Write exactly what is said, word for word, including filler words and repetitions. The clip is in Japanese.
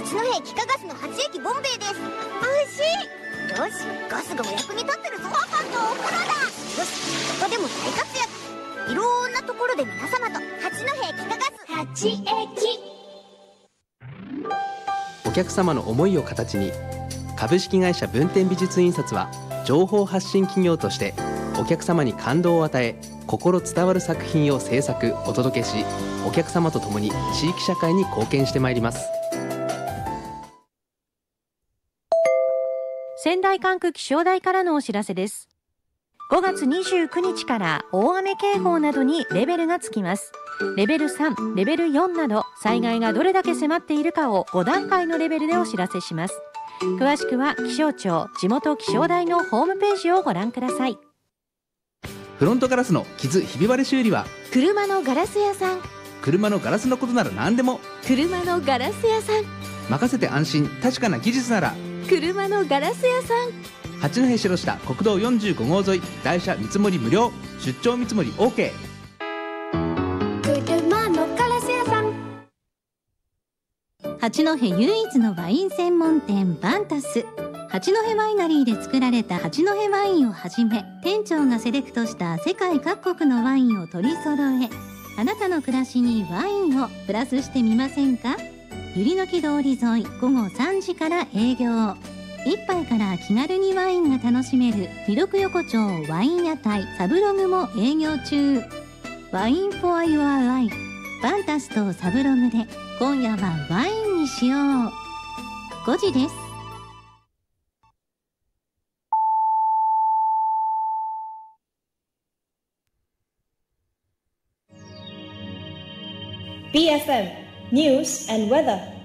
八戸気化ガスの初液ボンベイです。美味しい。よし、ガスがお役に立ってるぞ。パパとお風呂だ。よし、他でも大活躍。いろんなところで皆様と八戸気化ガス八液。 お客様の思いを形に、株式会社文天美術印刷は情報発信企業としてお客様に感動を与え、心伝わる作品を制作お届けし、お客様と共に地域社会に貢献してまいります。 仙台管区気象台からのお知らせです。ごがつにじゅうくにちから大雨警報などにレベルがつきます。レベルさん、レベルよんなど災害がどれだけ迫っているかをごだんかいのレベルでお知らせします。詳しくは気象庁地元気象台のホームページをご覧ください。 フロントガラスの傷ひび割れ修理は車のガラス屋さん。 車のガラスのことなら何でも車のガラス屋さん。 任せて安心、確かな技術なら車のガラス屋さん。 八戸白下国道よんじゅうごごう沿い、台車見積もり無料、出張見積もり OK。 車のガラス屋さん。八戸唯一のワイン専門店バンタス。八戸ワイナリーで作られた八戸ワインをはじめ、店長がセレクトした世界各国のワインを取り揃え、あなたの暮らしにワインをプラスしてみませんか。ゆりのき通り沿い、ごごさんじから営業。一杯から気軽にワインが楽しめる魅力横丁ワイン屋台サブログも営業中。ワインフォアユアライフ、バンタスとサブログで今夜はワインにしよう。ごじです。 ビーエフエム News and Weather。